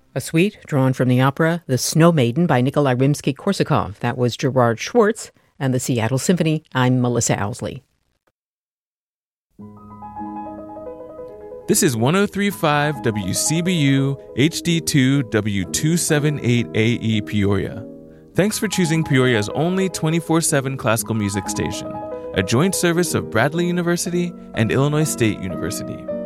A suite drawn from the opera The Snow Maiden by Nikolai Rimsky-Korsakov. That was Gerard Schwartz and the Seattle Symphony. I'm Melissa Owsley. This is 103.5 WCBU HD2 W278AE Peoria. Thanks for choosing Peoria's only 24/7 classical music station, a joint service of Bradley University and Illinois State University.